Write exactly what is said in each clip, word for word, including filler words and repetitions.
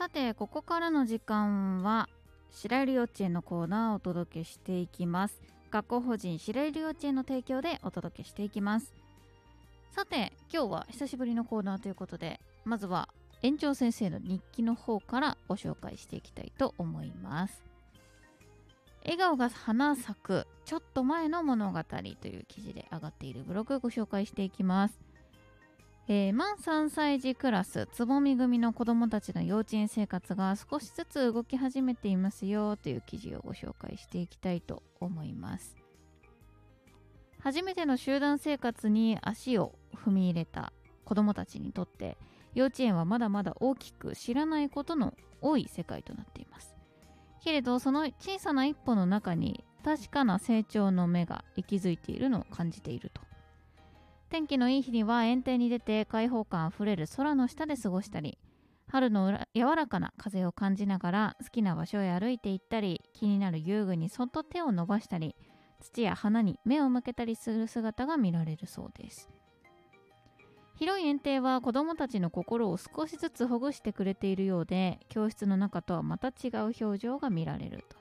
さて、ここからの時間は白百合幼稚園のコーナーをお届けしていきます。学校法人白百合幼稚園の提供でお届けしていきます。さて、今日は久しぶりのコーナーということで、まずは園長先生の日記の方からご紹介していきたいと思います。笑顔が花咲くちょっと前の物語という記事で上がっているブログをご紹介していきます。えー、満さんさい児クラスつぼみ組の子どもたちの幼稚園生活が少しずつ動き始めていますよという記事をご紹介していきたいと思います。初めての集団生活に足を踏み入れた子どもたちにとって幼稚園はまだまだ大きく知らないことの多い世界となっています。けれどその小さな一歩の中に確かな成長の芽が息づいているのを感じていると。天気のいい日には園庭に出て開放感あふれる空の下で過ごしたり、春の柔らかな風を感じながら好きな場所へ歩いて行ったり、気になる遊具にそっと手を伸ばしたり、土や花に目を向けたりする姿が見られるそうです。広い園庭は子どもたちの心を少しずつほぐしてくれているようで、教室の中とはまた違う表情が見られると。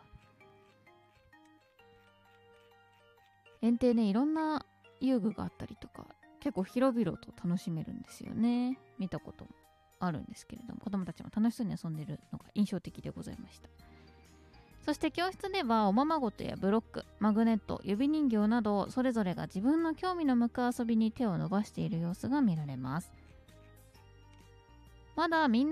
園庭ね、いろんな遊具があったりとか、結構広々と楽しめるんですよね。見たこともあるんですけれども、子どもたちも楽しそうに遊んでいるのが印象的でございました。そして教室ではおままごとやブロック、マグネット、指人形などそれぞれが自分の興味の向く遊びに手を伸ばしている様子が見られます。まだみんな